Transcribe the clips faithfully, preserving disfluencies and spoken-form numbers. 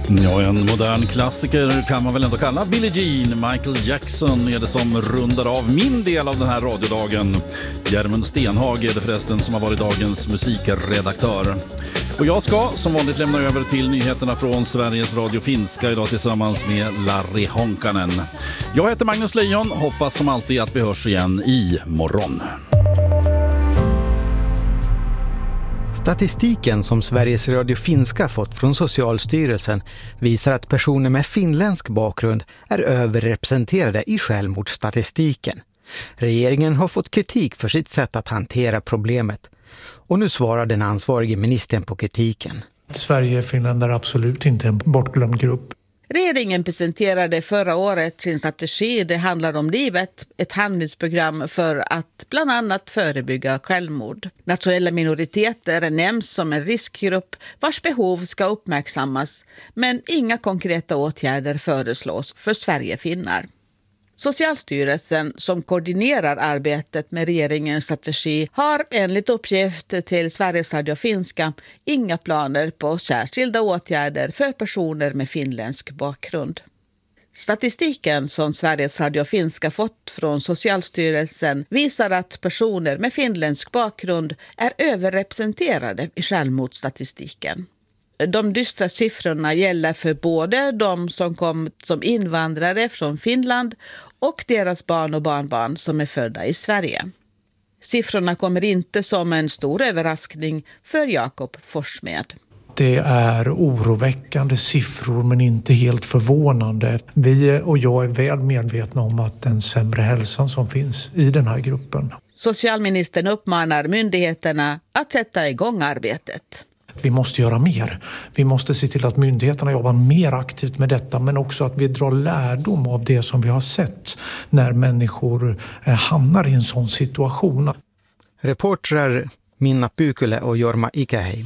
Ja, en modern klassiker kan man väl ändå kalla Billie Jean. Michael Jackson är det som rundar av min del av den här radiodagen. Järmund Stenhag är det förresten som har varit dagens musikredaktör. Och jag ska som vanligt lämna över till nyheterna från Sveriges Radio Finska idag tillsammans med Larry Honkanen. Jag heter Magnus Lejon, hoppas som alltid att vi hörs igen i morgon. Statistiken som Sveriges Radio Finska fått från Socialstyrelsen visar att personer med finländsk bakgrund är överrepresenterade i självmordsstatistiken. Regeringen har fått kritik för sitt sätt att hantera problemet. Och nu svarar den ansvarige ministern på kritiken. Sverige och Finland är absolut inte en bortglömd grupp. Regeringen presenterade förra året sin strategi Det handlar om livet, ett handlingsprogram för att bland annat förebygga självmord. Nationella minoriteter nämns som en riskgrupp vars behov ska uppmärksammas, men inga konkreta åtgärder föreslås för Sverige-finnar. Socialstyrelsen, som koordinerar arbetet med regeringens strategi, har enligt uppgift till Sveriges Radio Finska inga planer på särskilda åtgärder för personer med finländsk bakgrund. Statistiken som Sveriges Radio Finska fått från Socialstyrelsen visar att personer med finländsk bakgrund är överrepresenterade i självmordsstatistiken. De dystra siffrorna gäller för både de som kom som invandrare från Finland och deras barn och barnbarn som är födda i Sverige. Siffrorna kommer inte som en stor överraskning för Jakob Forsmed. Det är oroväckande siffror men inte helt förvånande. Vi och jag är väl medvetna om att den sämre hälsan som finns i den här gruppen. Socialministern uppmanar myndigheterna att sätta igång arbetet. Vi måste göra mer. Vi måste se till att myndigheterna jobbar mer aktivt med detta, men också att vi drar lärdom av det som vi har sett när människor hamnar i en sån situation. Reportrar Minna Pykylä och Jorma Ikäheim.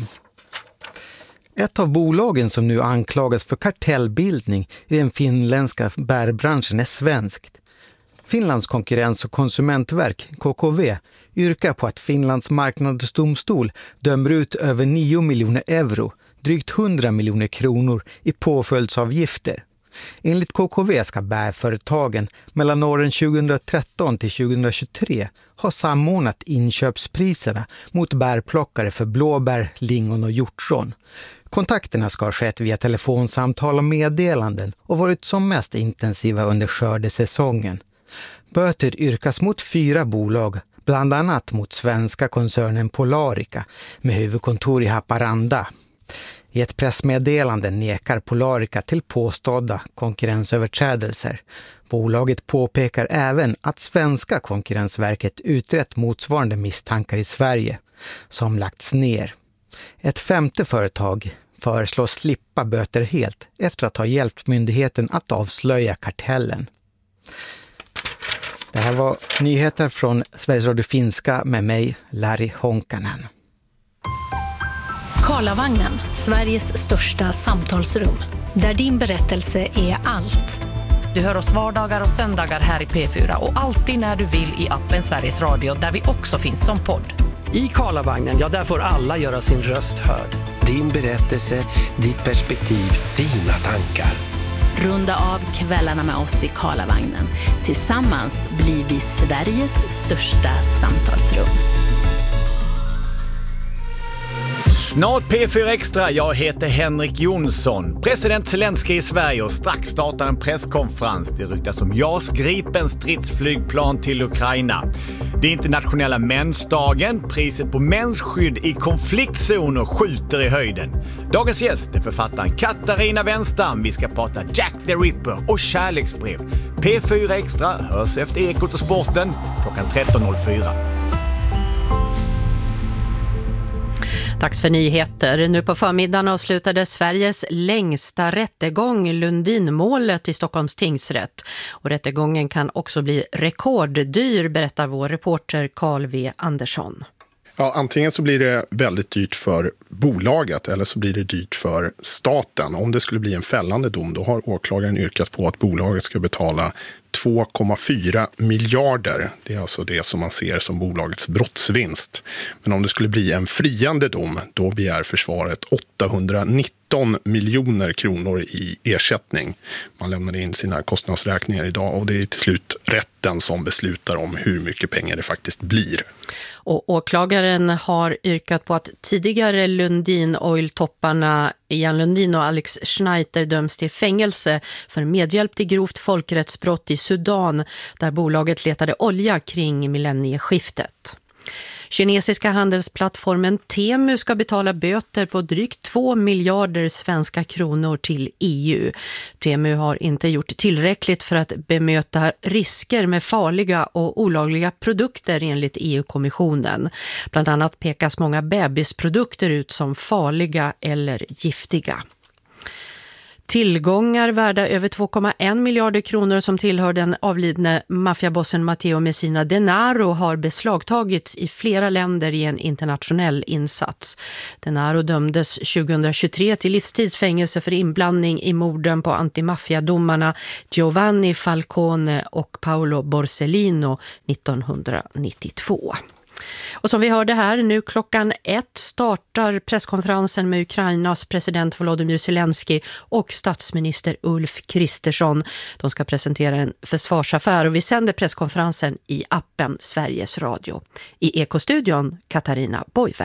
Ett av bolagen som nu anklagas för kartellbildning i den finländska bärbranschen är svenskt. Finlands konkurrens- och konsumentverk, K K V, yrkar på att Finlands marknadsdomstol dömer ut över nio miljoner euro, drygt hundra miljoner kronor i påföljdsavgifter. Enligt K K V ska bärföretagen mellan åren tjugohundratretton till tjugohundratjugotre ha samordnat inköpspriserna mot bärplockare för blåbär, lingon och hjortron. Kontakterna ska ha skett via telefonsamtal och meddelanden och varit som mest intensiva under skördesäsongen. Böter yrkas mot fyra bolag, bland annat mot svenska koncernen Polarica med huvudkontor i Haparanda. I ett pressmeddelande nekar Polarica till påstådda konkurrensöverträdelser. Bolaget påpekar även att svenska konkurrensverket utrett motsvarande misstankar i Sverige, som lagts ner. Ett femte företag föreslås slippa böter helt efter att ha hjälpt myndigheten att avslöja kartellen. Det här var nyheter från Sveriges Radio Finska med mig, Larry Honkanen. Karlavagnen, Sveriges största samtalsrum. Där din berättelse är allt. Du hör oss vardagar och söndagar här i P fyra och alltid när du vill i appen Sveriges Radio där vi också finns som podd. I Karlavagnen, ja där får alla göra sin röst hörd. Din berättelse, ditt perspektiv, dina tankar. Runda av kvällarna med oss i Karlavagnen. Tillsammans blir vi Sveriges största samtalsrum. Snart P fyra Extra, jag heter Henrik Jonsson. President Zelensky i Sverige och strax startar en presskonferens. Det ryktas om JAS Gripen stridsflygplan till Ukraina. Det är internationella mänsdagen. Priset på mensskydd i konfliktzoner skjuter i höjden. Dagens gäst är författaren Katarina Wenstam. Vi ska prata Jack the Ripper och kärleksbrev. P fyra Extra hörs efter Ekot och Sporten klockan tretton noll fyra. Dags för nyheter. Nu på förmiddagen avslutade Sveriges längsta rättegång, Lundinmålet i Stockholms tingsrätt. Och rättegången kan också bli rekorddyr, berättar vår reporter Carl W. Andersson. Ja, antingen så blir det väldigt dyrt för bolaget eller så blir det dyrt för staten. Om det skulle bli en fällande dom, då har åklagaren yrkat på att bolaget ska betala två komma fyra miljarder. Det är alltså det som man ser som bolagets brottsvinst. Men om det skulle bli en friande dom, då begär försvaret åttahundranitton miljoner kronor i ersättning. Man lämnar in sina kostnadsräkningar idag och det är till slut rätten som beslutar om hur mycket pengar det faktiskt blir. Och åklagaren har yrkat på att tidigare Lundin Oil-topparna Ian Lundin och Alex Schneider döms till fängelse för medhjälp till grovt folkrättsbrott i Sudan, där bolaget letade olja kring millennieskiftet. Kinesiska handelsplattformen Temu ska betala böter på drygt två miljarder svenska kronor till E U. Temu har inte gjort tillräckligt för att bemöta risker med farliga och olagliga produkter enligt E U-kommissionen. Bland annat pekas många bebisprodukter ut som farliga eller giftiga. Tillgångar värda över två komma en miljarder kronor som tillhör den avlidne maffiabossen Matteo Messina Denaro har beslagtagits i flera länder i en internationell insats. Denaro dömdes tjugohundratjugotre till livstidsfängelse för inblandning i morden på antimaffiadomarna Giovanni Falcone och Paolo Borsellino nittonhundranittiotvå. Och som vi hörde här, nu klockan ett startar presskonferensen med Ukrainas president Volodymyr Zelensky och statsminister Ulf Kristersson. De ska presentera en försvarsaffär och vi sänder presskonferensen i appen Sveriges Radio. I Ekostudion, Katarina Boive.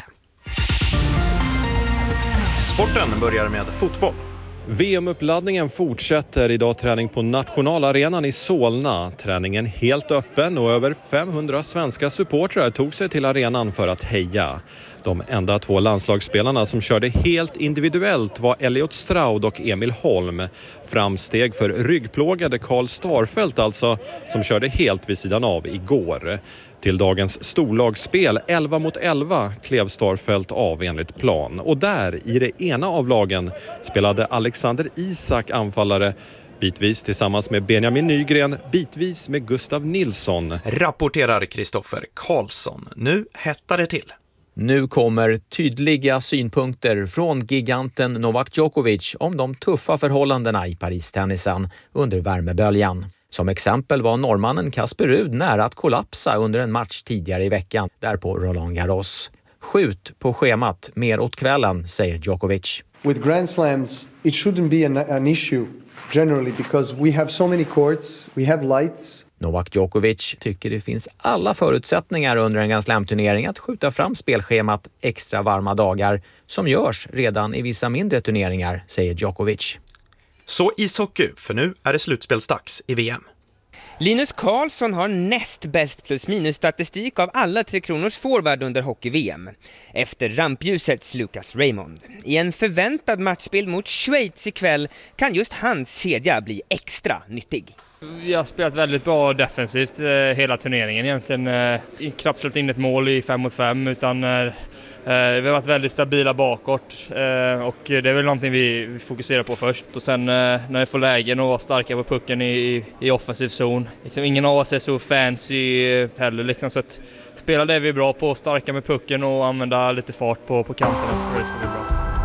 Sporten börjar med fotboll. V M-uppladdningen fortsätter idag, träning på nationalarenan i Solna. Träningen helt öppen och över femhundra svenska supportrar tog sig till arenan för att heja. De enda två landslagsspelarna som körde helt individuellt var Elliot Stroud och Emil Holm. Framsteg för ryggplågade Karl Starfelt alltså, som körde helt vid sidan av igår. Till dagens storlagsspel elva mot elva klev Starfelt av enligt plan. Och där, i det ena av lagen, spelade Alexander Isak anfallare, bitvis tillsammans med Benjamin Nygren, bitvis med Gustav Nilsson. Rapporterar Kristoffer Karlsson. Nu hettar det till. Nu kommer tydliga synpunkter från giganten Novak Djokovic om de tuffa förhållandena i Paris-tennisen under värmeböljan. Som exempel var norrmannen Casper Ruud nära att kollapsa under en match tidigare i veckan där på Roland Garros. Skjut på schemat mer åt kvällen, säger Djokovic. With Grand Slams, it shouldn't be an, an issue generally because we have so many courts, we have lights. Novak Djokovic tycker det finns alla förutsättningar under en Grand Slam-turnering att skjuta fram spelschemat extra varma dagar som görs redan i vissa mindre turneringar, säger Djokovic. Så ishockey, för nu är det slutspelsdags i V M. Linus Karlsson har näst bäst plus minus statistik av alla Tre Kronors forward under hockey-V M. Efter rampljusets Lucas Raymond. I en förväntad matchbild mot Schweiz ikväll kan just hans kedja bli extra nyttig. Vi har spelat väldigt bra defensivt eh, hela turneringen egentligen. Eh, knappt släppt in ett mål i fem mot fem utan eh, vi har varit väldigt stabila bakåt eh, och det är väl någonting vi fokuserar på först. Och sen eh, när vi får lägen och vara starka på pucken i, i offensiv zon. Liksom, ingen av oss är så fancy heller liksom, så att spela det vi är bra på, starka med pucken och använda lite fart på, på kanterna så det ska bli bra.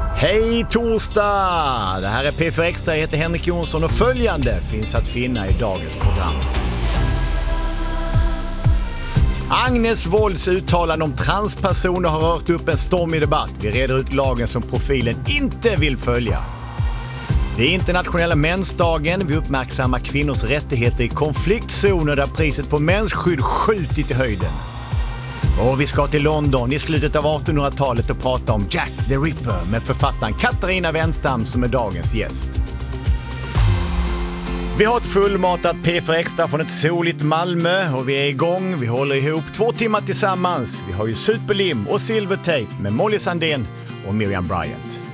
Hej torsdag! Det här är P fyra Extra, jag heter Henrik Jonsson och följande finns att finna i dagens program. Agnes Wolds uttalande om transpersoner har rört upp en stormig debatt. Vi reder ut lagen som profilen inte vill följa. Det är internationella mensdagen. Vi uppmärksammar kvinnors rättigheter i konfliktzoner där priset på mensskydd skjutit i höjden. Och vi ska till London i slutet av artonhundratalet och prata om Jack the Ripper med författaren Katarina Wenstam som är dagens gäst. Vi har ett fullmatat P fyra Extra från ett soligt Malmö och vi är igång. Vi håller ihop två timmar tillsammans. Vi har ju Superlim och Silvertape med Molly Sandén och Miriam Bryant.